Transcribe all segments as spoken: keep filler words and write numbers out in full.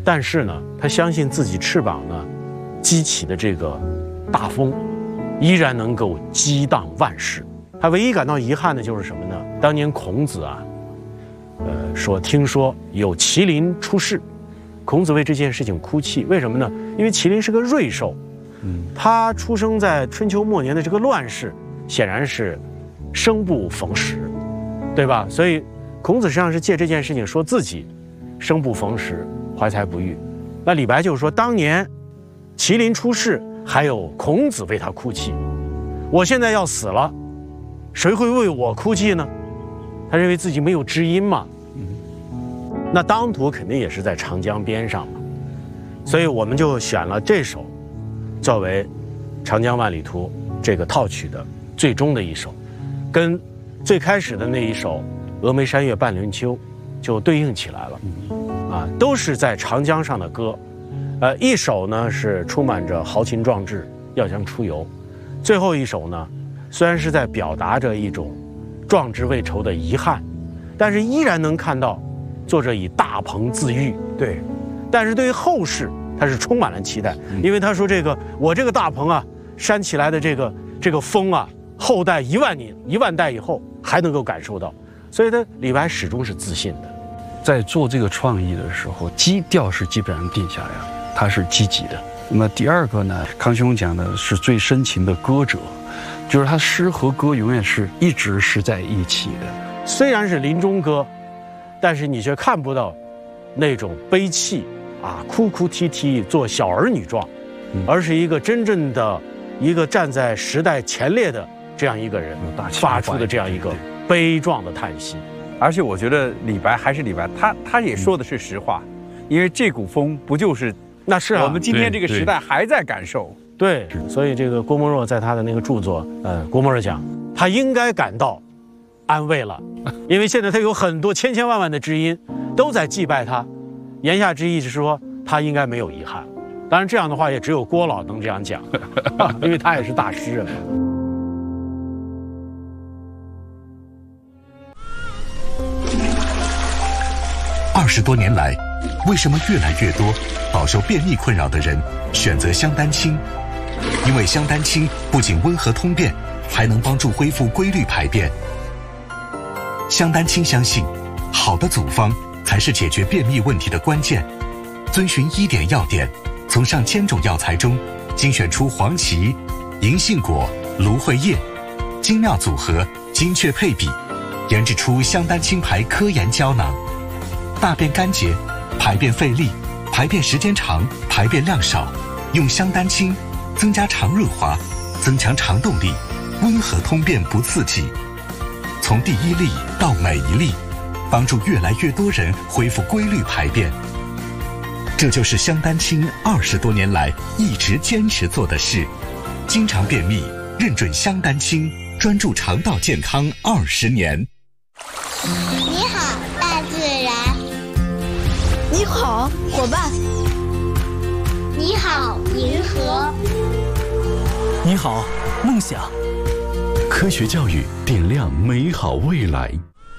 但是呢，他相信自己翅膀呢激起的这个大风，依然能够激荡万世。他唯一感到遗憾的就是什么呢？当年孔子啊，呃，说听说有麒麟出世，孔子为这件事情哭泣。为什么呢？因为麒麟是个瑞兽，嗯，他出生在春秋末年的这个乱世，显然是生不逢时，对吧？所以孔子实际上是借这件事情说自己生不逢时，怀才不遇。那李白就是说，当年麒麟出世，还有孔子为他哭泣，我现在要死了，谁会为我哭泣呢？他认为自己没有知音嘛。那当涂肯定也是在长江边上嘛，所以我们就选了这首作为《长江万里图》这个套曲的最终的一首，跟最开始的那一首《峨眉山月半轮秋》就对应起来了。啊，都是在长江上的歌，呃，一首呢是充满着豪情壮志，要将出游；最后一首呢，虽然是在表达着一种壮志未酬的遗憾，但是依然能看到作者以大鹏自喻。对，但是对于后世，他是充满了期待，因为他说这个我这个大鹏啊，扇起来的这个这个风啊，后代一万年一万代以后还能够感受到，所以他李白始终是自信的。 在做这个创意的时候，基调是基本上定下来了，他是积极的。那么第二个呢，康兄讲的是最深情的歌者，就是他诗和歌永远是一直是在一起的。 虽然是临终歌，但是你却看不到那种悲泣啊，哭哭啼啼做小儿女状，而是一个真正的一个站在时代前列的这样一个人发出的这样一个悲壮的叹息。 而且我觉得李白还是李白，他他也说的是实话，因为这股风不就是那是啊， 我们今天这个时代还在感受。 对，所以这个郭沫若在他的那个著作，呃，郭沫若讲，他应该感到安慰了，因为现在他有很多千千万万的知音都在祭拜他，言下之意是说他应该没有遗憾。当然这样的话也只有郭老能这样讲，因为他也是大诗人嘛。 二十多年来，为什么越来越多饱受便秘困扰的人选择香丹青？因为香丹青不仅温和通便，还能帮助恢复规律排便。香丹青相信，好的组方才是解决便秘问题的关键。遵循医典要点，从上千种药材中精选出黄芪、银杏果、芦荟叶，精妙组合，精确配比，研制出香丹青牌科研胶囊。大便干结，排便费力，排便时间长，排便量少，用香丹青增加肠润滑，增强肠动力，温和通便不刺激。从第一粒到每一粒，帮助越来越多人恢复规律排便。这就是香丹青二十多年来一直坚持做的事。经常便秘，认准香丹青，专注肠道健康二十年。 你好，大自然。 你好，伙伴。 你好，银河。 你好，梦想。 科学教育点亮美好未来。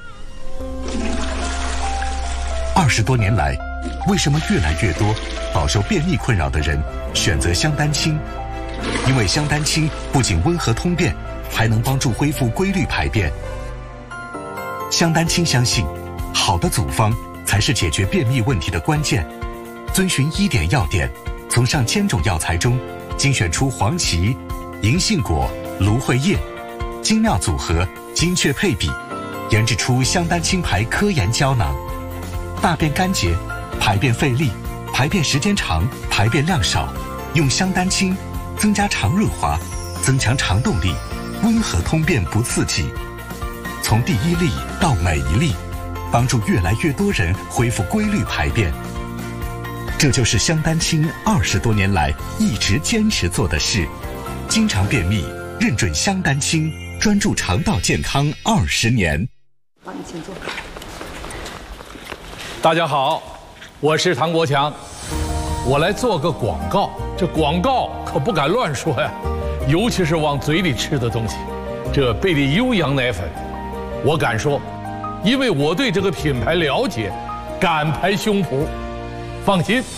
二十多年来，为什么越来越多饱受便秘困扰的人选择香丹青？因为香丹青不仅温和通便，还能帮助恢复规律排便。香丹青相信，好的组方才是解决便秘问题的关键。遵循医典要点，从上千种药材中精选出黄芪、银杏果、芦荟叶，精妙组合，精确配比，研制出香丹青牌科研胶囊。大便干结，排便费力，排便时间长，排便量少，用香丹青增加肠润滑，增强肠动力，温和通便不刺激。从第一粒到每一粒，帮助越来越多人恢复规律排便。这就是香丹青二十多年来一直坚持做的事。经常便秘，认准香丹青，专注肠道健康二十年。 好，你请坐。 大家好，我是唐国强，我来做个广告。这广告可不敢乱说呀，尤其是往嘴里吃的东西。这贝利优羊奶粉，我敢说，因为我对这个品牌了解，敢拍胸脯，放心。